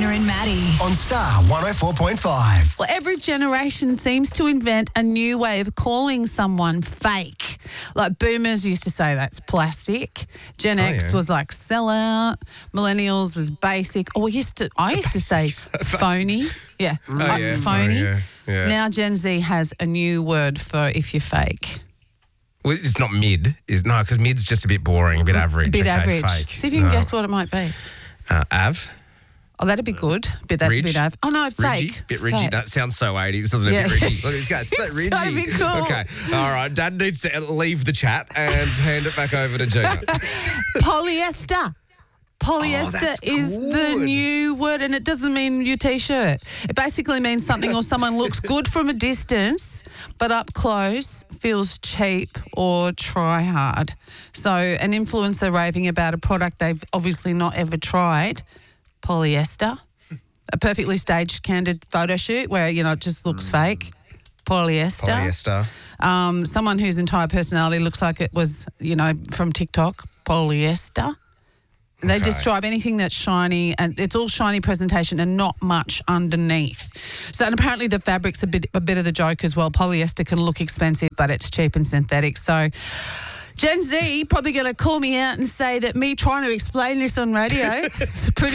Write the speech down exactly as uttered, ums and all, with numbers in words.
Hannah and Maddie. On Star one oh four point five. Well, every generation seems to invent a new way of calling someone fake. Like boomers used to say that's plastic. Gen Oh, X yeah. was like sellout. Millennials was basic. Or used to, I used to say phony. Yeah, like yeah. phony. Oh, yeah. Yeah. Now Gen Z has a new word for if you're fake. Well, it's not mid. Is no, because mid's just a bit boring, a bit average. Bit okay, average. Fake. See if you can No. guess what it might be. Uh, Av. Oh, that'd be good. But that's Ridge? a bit av. Oh, no, Ridgy? fake. Bit ridgy. Fake. That sounds so eighties, doesn't it? Yeah. A bit ridgy. Look, this guy's so It's ridgy. trying to be cool. Okay. All right. Dad needs to leave the chat and hand it back over to Gina. Polyester. Polyester Oh, that's is the good. new word, and it doesn't mean your T-shirt. It basically means something or someone looks good from a distance, but up close feels cheap or try hard. So an influencer raving about a product they've obviously not ever tried, polyester. A perfectly staged, candid photo shoot where, you know, it just looks fake. Polyester. Polyester. Um, someone whose entire personality looks like it was, you know, from TikTok. Polyester. They Okay. describe anything that's shiny, and it's all shiny presentation and not much underneath. So, and apparently the fabric's a bit a bit of the joke as well. Polyester can look expensive, but it's cheap and synthetic. So, Gen Z probably going to call me out and say that me trying to explain this on radio is pretty